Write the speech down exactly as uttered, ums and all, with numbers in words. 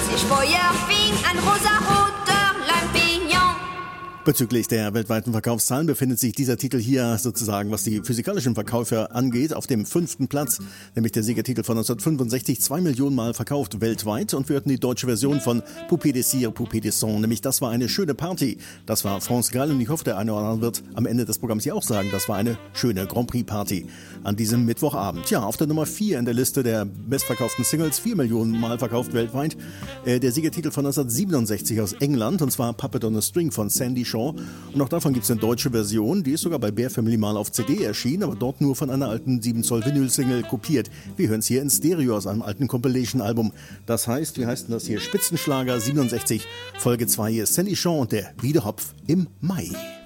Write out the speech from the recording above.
sich Feuer fing, ein rosaroter Lampignon. Bezüglich der weltweiten Verkaufszahlen befindet sich dieser Titel hier sozusagen, was die physikalischen Verkäufe angeht, auf dem fünften Platz, nämlich der Siegertitel von neunzehnhundertfünfundsechzig, zwei Millionen Mal verkauft weltweit, und wir hörten die deutsche Version von Poupée de Cire, Poupée de Sang, nämlich Das war eine schöne Party. Das war France Gall, und ich hoffe, der eine oder andere wird am Ende des Programms hier auch sagen, das war eine schöne Grand Prix Party an diesem Mittwochabend. Ja, auf der Nummer vier in der Liste der bestverkauften Singles, vier Millionen Mal verkauft weltweit, äh, der Siegertitel von neunzehnhundertsiebenundsechzig aus England, und zwar Puppet on a String von Sandy Shaw. Und auch davon gibt es eine deutsche Version, die ist sogar bei Bear Family mal auf C D erschienen, aber dort nur von einer alten sieben Zoll Vinyl-Single kopiert. Wir hören es hier in Stereo aus einem alten Compilation-Album. Das heißt, wie heißt denn das hier? Spitzenschlager siebenundsechzig, Folge zwei, hier ist Sandy Shaw und der Wiedehopf im Mai.